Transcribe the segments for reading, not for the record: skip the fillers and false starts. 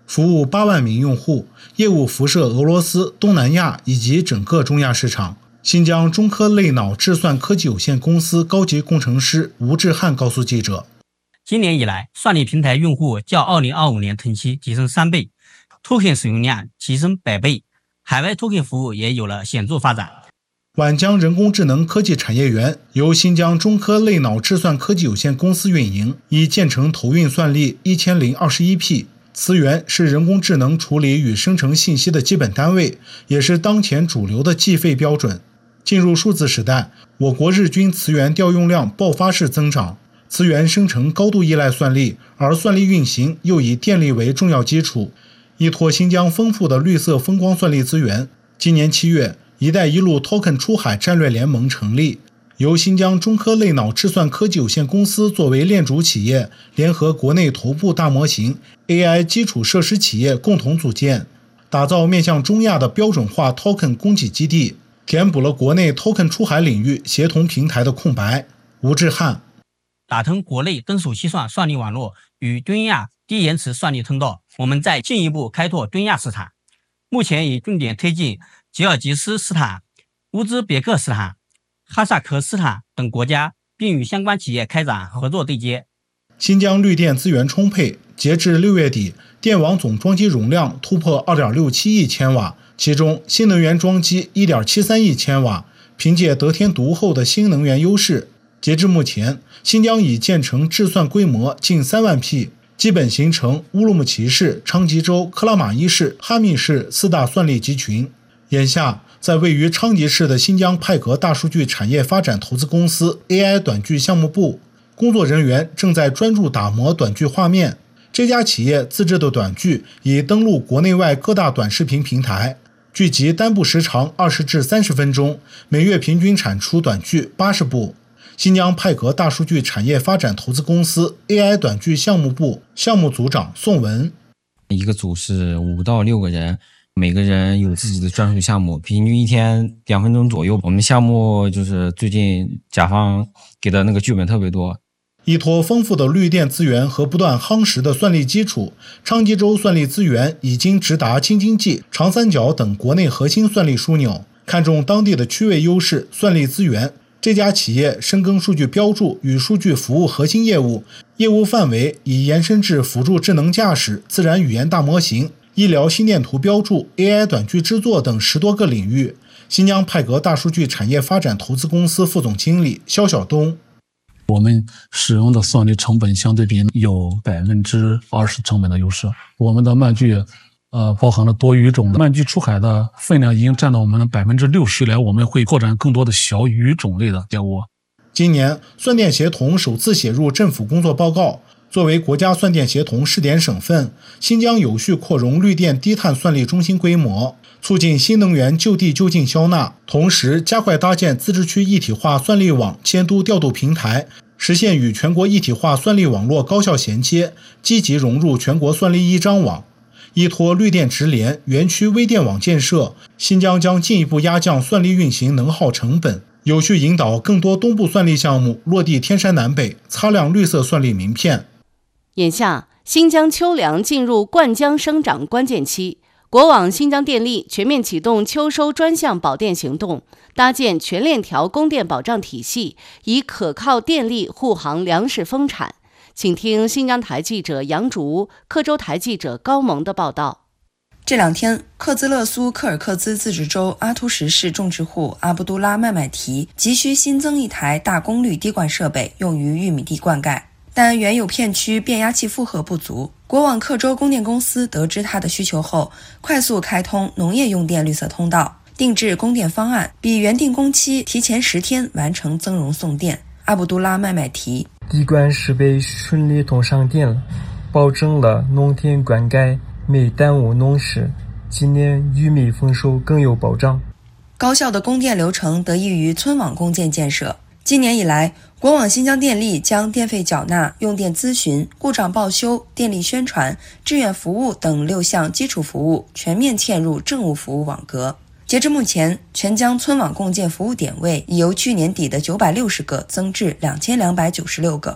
服务8万名用户，业务辐射俄罗斯、东南亚以及整个中亚市场。新疆中科类脑智算科技有限公司高级工程师吴志汉告诉记者， 今年以来，算力平台用户较2025年同期提升3倍，token 使用量提升100倍，海外 token 服务也有了显著发展。 皖江人工智能科技产业园由新疆中科类脑智算科技有限公司运营，已建成投运算力1021匹。磁源是人工智能处理与生成信息的基本单位，也是当前主流的计费标准。进入数字时代，我国日均磁源调用量爆发式增长，磁源生成高度依赖算力，而算力运行又以电力为重要基础。依托新疆丰富的绿色风光算力资源，今年7月，一带一路 Token 出海战略联盟成立，由新疆中科类脑智算科技有限公司作为链主企业，联合国内头部大模型 AI 基础设施企业共同组建，打造面向中亚的标准化 Token 供给基地，填补了国内 Token 出海领域协同平台的空白。吴志汉， 打通国内登属计算算力网络与中亚低延迟算力通道，我们在进一步开拓中亚市场。目前已重点推进吉尔吉斯斯坦、乌兹别克斯坦、哈萨克斯坦等国家，并与相关企业开展合作对接。 新疆绿电资源充沛，截至6月底，电网总装机容量突破 2.67 亿千瓦，其中新能源装机 1.73 亿千瓦。凭借得天独厚的新能源优势，截至目前，新疆已建成智算规模近3万匹，基本形成乌鲁木齐市、昌吉州、克拉玛依市、哈密市4大算力集群。眼下，在位于昌吉市的新疆派格大数据产业发展投资公司 AI 短剧项目部工作人员正在专注打磨短剧画面。这家企业自制的短剧已登陆国内外各大短视频平台，剧集单部时长20至30分钟，每月平均产出短剧80部。新疆派格大数据产业发展投资公司 AI 短剧项目部项目组长宋文， 一个组是5到6个人，每个人有自己的专属项目，平均一天2分钟左右。我们项目就是最近甲方给的那个剧本特别多。 依托丰富的绿电资源和不断夯实的算力基础，昌吉州算力资源已经直达京津冀、长三角等国内核心算力枢纽。看重当地的区位优势、算力资源，这家企业深耕数据标注与数据服务核心业务，业务范围已延伸至辅助智能驾驶、自然语言大模型、医疗心电图标注、AI 短剧制作等10多个领域。新疆派格大数据产业发展投资公司副总经理肖晓东， 我们使用的算力成本相对比有20%成本的优势。我们的慢剧包含了多语种的慢剧出海的分量已经占到我们的60%来，我们会扩展更多的小语种类的业务。 今年算电协同首次写入政府工作报告，作为国家算电协同试点省份，新疆有序扩容绿电低碳算力中心规模，促进新能源就地就近消纳，同时加快搭建自治区一体化算力网监督调度平台，实现与全国一体化算力网络高效衔接，积极融入全国算力一张网。依托绿电直连、园区微电网建设，新疆将进一步压降算力运行能耗成本，有序引导更多东部算力项目落地天山南北，擦亮绿色算力名片。 眼下，新疆秋粮进入灌浆生长关键期，国网新疆电力全面启动秋收专项保电行动，搭建全链条供电保障体系，以可靠电力护航粮食丰产。请听新疆台记者杨竹、克州台记者高萌的报道。 这2天，克孜勒苏柯尔克孜自治州阿图什市种植户阿卜杜拉麦麦提急需新增1台大功率滴灌设备，用于玉米地灌溉，但原有片区变压器负荷不足。国网克州供电公司得知他的需求后，快速开通农业用电绿色通道，定制供电方案，比原定工期提前10天完成增容送电。阿卜杜拉麦麦提， 滴灌设备顺利通上电了，保证了农田灌溉没耽误农事，今年玉米丰收更有保障。 高效的供电流程得益于村网共建设。今年以来，国网新疆电力将电费缴纳、用电咨询、故障报修、电力宣传、志愿服务等6项基础服务全面嵌入政务服务网格。截至目前，全疆村网共建服务点位已由去年底的960个增至2296个。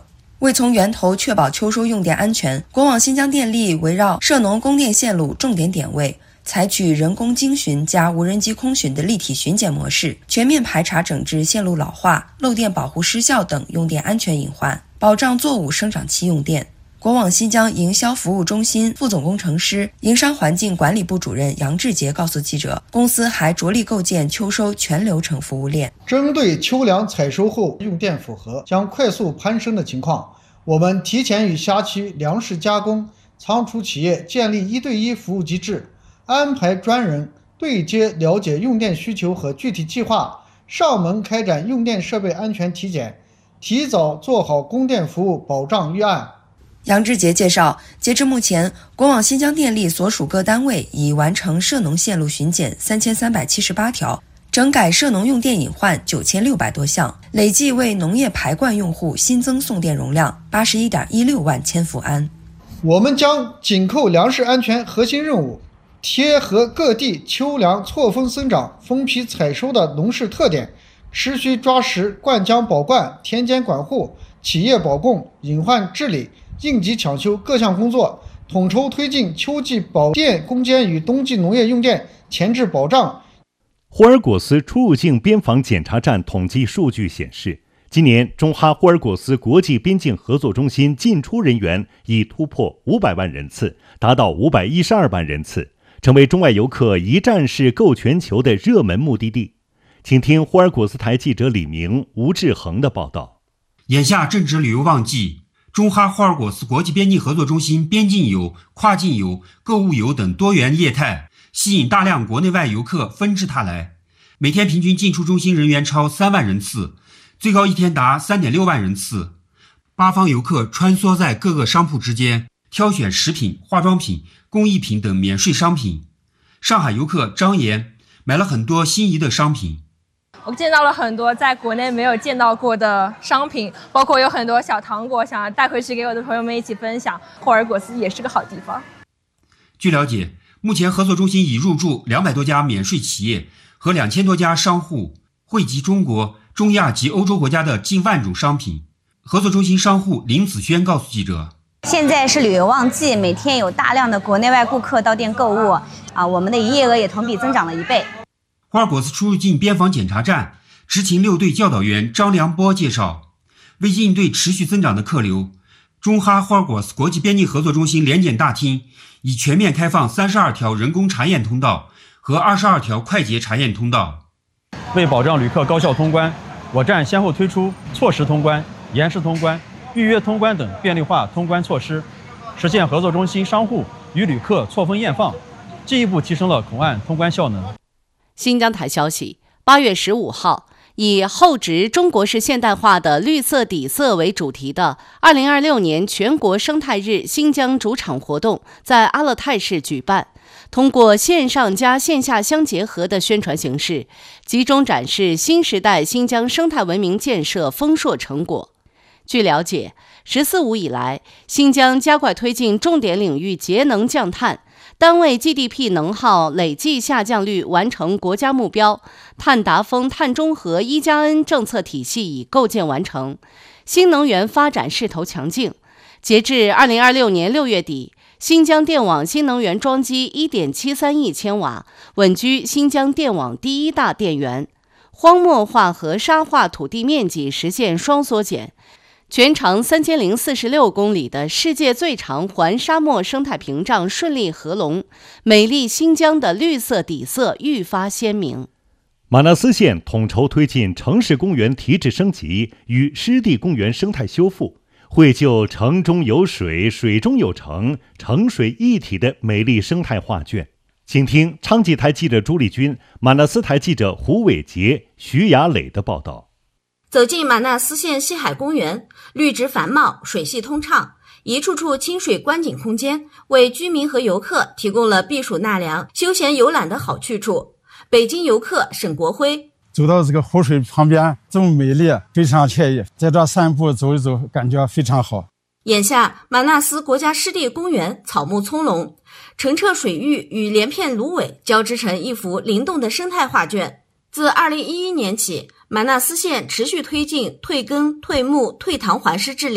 为从源头确保秋收用电安全，国网新疆电力围绕涉农供电线路重点点位，采取人工精巡加无人机空巡的立体巡检模式，全面排查整治线路老化、漏电保护失效等用电安全隐患，保障作物生长期用电。国网新疆营销服务中心副总工程师、营商环境管理部主任杨志杰告诉记者，公司还着力构建秋收全流程服务链。 针对秋粮采收后用电负荷将快速攀升的情况，我们提前与辖区粮食加工、仓储企业建立1对1服务机制，安排专人对接了解用电需求和具体计划，上门开展用电设备安全体检，提早做好供电服务保障预案。 杨志杰介绍，截至目前，国网新疆电力所属各单位已完成涉农线路巡检3378条，整改涉农用电隐患9600多项，累计为农业排灌用户新增送电容量81.16万千伏安。 我们将紧扣粮食安全核心任务，贴合各地秋粮错峰生长、分批采收的农事特点，持续抓实灌浆保灌、田间管护、企业保供、隐患治理、应急抢修各项工作，统筹推进秋季保电攻坚与冬季农业用电前置保障。 霍尔果斯出入境边防检查站统计数据显示，今年中哈霍尔果斯国际边境合作中心进出人员已突破500万人次，达到512万人次，成为中外游客一站式购全球的热门目的地。请听霍尔果斯台记者李明、吴志恒的报道。 眼下正值旅游旺季，中哈霍尔果斯国际边境合作中心边境游、跨境游、购物游等多元业态，吸引大量国内外游客纷至沓来。每天平均进出中心人员超3万人次，最高一天达3.6万人次。八方游客穿梭在各个商铺之间，挑选食品、化妆品、工艺品等免税商品。上海游客张岩买了很多心仪的商品。 我见到了很多在国内没有见到过的商品，包括有很多小糖果，想要带回去给我的朋友们一起分享。霍尔果斯也是个好地方。 据了解，目前合作中心已入驻200多家免税企业和2000多家商户，惠及中国、中亚及欧洲国家的近万种商品。合作中心商户林子轩告诉记者， 现在是旅游旺季，每天有大量的国内外顾客到店购物，我们的营业额也同比增长了1倍。 霍尔果斯出入境边防检查站执勤6队教导员张良波介绍，为应对持续增长的客流，中哈霍尔果斯国际边境合作中心联检大厅已全面开放32条人工查验通道和22条快捷查验通道。 为保障旅客高效通关，我站先后推出错时通关、延时通关、预约通关等便利化通关措施，实现合作中心商户与旅客错峰验放，进一步提升了口岸通关效能。 新疆台消息，8月15号，以厚植中国式现代化的绿色底色为主题的2026年全国生态日新疆主场活动在阿勒泰市举办。通过线上加线下相结合的宣传形式，集中展示新时代新疆生态文明建设丰硕成果。据了解，14·5以来，新疆加快推进重点领域节能降碳，单位 GDP 能耗累计下降率完成国家目标，碳达峰、碳中和1+N 政策体系已构建完成，新能源发展势头强劲。截至2026年6月底，新疆电网新能源装机 1.73亿千瓦，稳居新疆电网第1大电源。荒漠化和沙化土地面积实现双缩减，全长3046公里的世界最长环沙漠生态屏障顺利合龙，美丽新疆的绿色底色愈发鲜明。 马纳斯县统筹推进城市公园提质升级与湿地公园生态修复，绘就城中有水，水中有城，城水一体的美丽生态画卷。请听昌吉台记者朱丽君、马纳斯台记者胡伟杰、徐雅磊的报道。 走进马纳斯县西海公园，绿植繁茂，水系通畅，一处处清水观景空间，为居民和游客提供了避暑纳凉、休闲游览的好去处。北京游客沈国辉， 走到这个湖水旁边，这么美丽，非常惬意，在这散步走一走，感觉非常好。 眼下马纳斯国家湿地公园草木葱茏，澄澈水域与连片芦苇交织成一幅灵动的生态画卷。自2011年起，马纳斯县持续推进退耕、退牧、退塘环湿治理，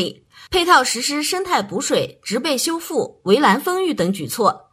配套实施生态补水、植被修复、围栏封育等举措。